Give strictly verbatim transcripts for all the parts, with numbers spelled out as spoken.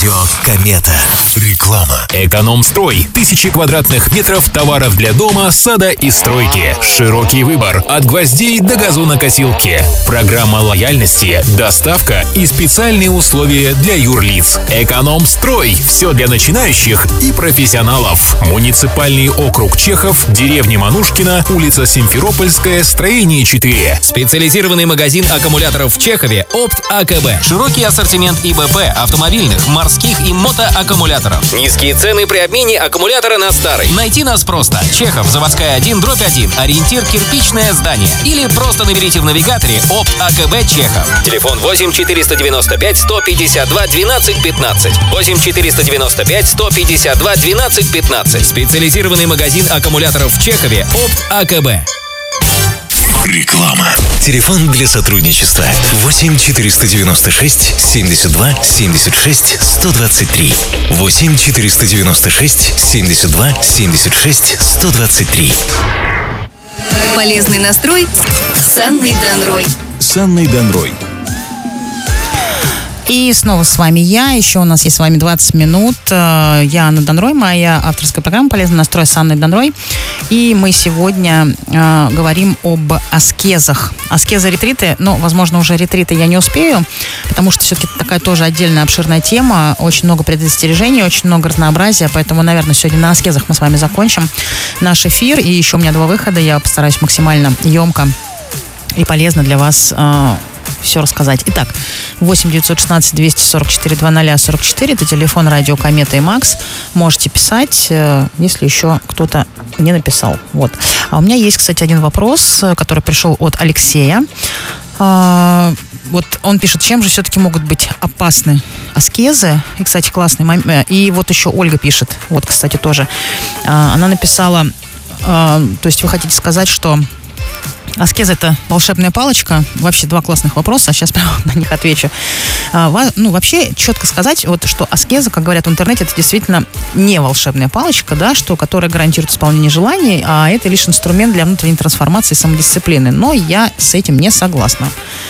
Радио Комета. Реклама. Эконом-строй. Тысячи квадратных метров товаров для дома, сада и стройки. Широкий выбор. От гвоздей до газонокосилки. Программа лояльности, доставка и специальные условия для юрлиц. Эконом-строй. Все для начинающих и профессионалов. Муниципальный округ Чехов, деревня Манушкина, улица Симферопольская, строение четыре. Специализированный магазин аккумуляторов в Чехове «Опт АКБ». Широкий ассортимент ИБП, автомобильных, морских и мотоаккумуляторов. Низкие цены при обмене аккумулятора на старый. Найти нас просто. Чехов, заводская один, дробь один. Ориентир кирпичное здание. Или просто наберите в навигаторе «Опт АКБ Чехов». Телефон восемь четыреста девяносто пять сто пятьдесят два двенадцать пятнадцать. восемь четыреста девяносто пять сто пятьдесят два двенадцать пятнадцать. Специализированный магазин аккумуляторов в Чехове «Опт АКБ». Реклама. Телефон для сотрудничества восемь четыреста девяносто шесть семьдесят два семьдесят шесть сто двадцать три. восемь четыреста девяносто шесть семьдесят два семьдесят шесть сто двадцать три. Полезный настрой с Анной Данрой. С Анной Данрой. И снова с вами я. Еще у нас есть с вами двадцать минут. Я Анна Данрой, моя авторская программа «Полезный настрой» с Анной Данрой. И мы сегодня э, говорим об аскезах. Аскезы-ретриты, ну, возможно, уже ретриты я не успею, потому что все-таки такая тоже отдельная обширная тема. Очень много предостережений, очень много разнообразия, поэтому, наверное, сегодня на аскезах мы с вами закончим наш эфир. И еще у меня два выхода. Я постараюсь максимально емко и полезно для вас э, все рассказать. Итак, восемь девятьсот шестнадцать двести сорок четыре двадцать сорок четыре, это телефон радио Комета и Макс. Можете писать, если еще кто-то не написал. Вот. А у меня есть, кстати, один вопрос, который пришел от Алексея. А, вот он пишет, чем же все-таки могут быть опасны аскезы? И, кстати, классный момент. И вот еще Ольга пишет, вот, кстати, тоже. А, она написала, а, то есть вы хотите сказать, что аскеза — это волшебная палочка? Вообще два классных вопроса, сейчас прямо на них отвечу. А, ну, вообще, четко сказать, вот, что аскеза, как говорят в интернете, это действительно не волшебная палочка, да, что, которая гарантирует исполнение желаний, а это лишь инструмент для внутренней трансформации и самодисциплины. Но я с этим не согласна.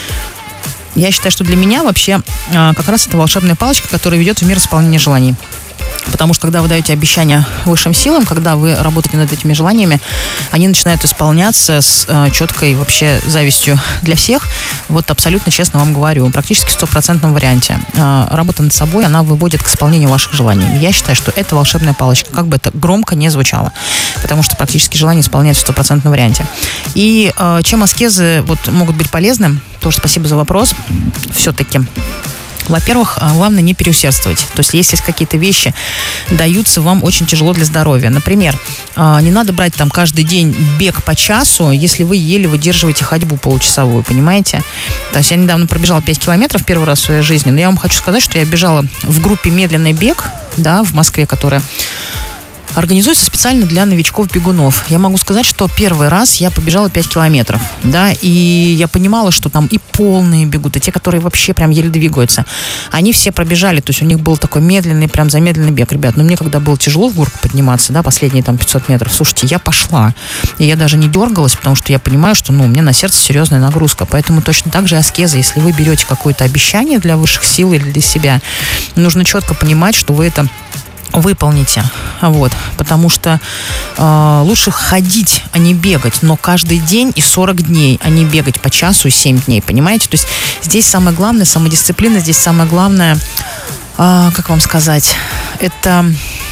Я считаю, что для меня вообще а, как раз это волшебная палочка, которая ведет в мир исполнения желаний. Потому что, когда вы даете обещания высшим силам, когда вы работаете над этими желаниями, они начинают исполняться с э, четкой вообще завистью для всех. Вот абсолютно честно вам говорю, практически в стопроцентном варианте. Э, работа над собой, она выводит к исполнению ваших желаний. Я считаю, что это волшебная палочка, как бы это громко не звучало. Потому что практически желания исполняются в стопроцентном варианте. И э, чем аскезы вот, могут быть полезны, тоже спасибо за вопрос, все-таки. Во-первых, главное не переусердствовать. То есть, если какие-то вещи даются вам очень тяжело для здоровья. Например, не надо брать там каждый день бег по часу, если вы еле выдерживаете ходьбу получасовую, понимаете? То есть, я недавно пробежала пять километров первый раз в своей жизни, но я вам хочу сказать, что я бежала в группе «Медленный бег», да, в Москве, которая организуется специально для новичков-бегунов. Я могу сказать, что первый раз я побежала пять километров, да, и я понимала, что там и полные бегут, и те, которые вообще прям еле двигаются. Они все пробежали, то есть у них был такой медленный, прям замедленный бег, ребят. Но мне, когда было тяжело в горку подниматься, да, последние там пятьсот метров, слушайте, я пошла. И я даже не дергалась, потому что я понимаю, что, ну, у меня на сердце серьезная нагрузка. Поэтому точно так же аскеза. Если вы берете какое-то обещание для высших сил или для себя, нужно четко понимать, что вы это выполните, вот, потому что э, лучше ходить, а не бегать, но каждый день и сорок дней, а не бегать по часу и семь дней, понимаете? То есть здесь самое главное самодисциплина, здесь самое главное, э, как вам сказать, это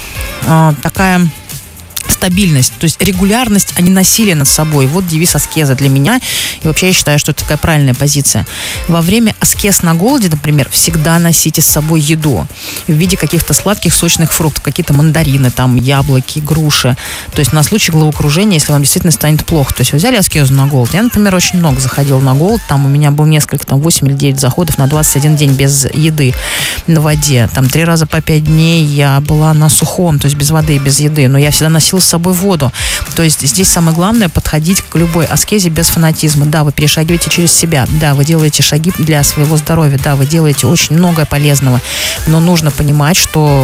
э, такая стабильность, то есть регулярность, а не насилие над собой. Вот девиз аскеза для меня. И вообще я считаю, что это такая правильная позиция. Во время аскез на голоде, например, всегда носите с собой еду в виде каких-то сладких, сочных фруктов, какие-то мандарины, там, яблоки, груши. То есть на случай головокружения, если вам действительно станет плохо. То есть вы взяли аскезу на голод. Я, например, очень много заходила на голод. Там у меня было несколько, там, восемь или девять заходов на двадцать один день без еды на воде. Там три раза по пять дней я была на сухом, то есть без воды и без еды. Но я всегда носила с собой воду. То есть здесь самое главное подходить к любой аскезе без фанатизма. Да, вы перешагиваете через себя. Да, вы делаете шаги для своего здоровья. Да, вы делаете очень многое полезного. Но нужно понимать, что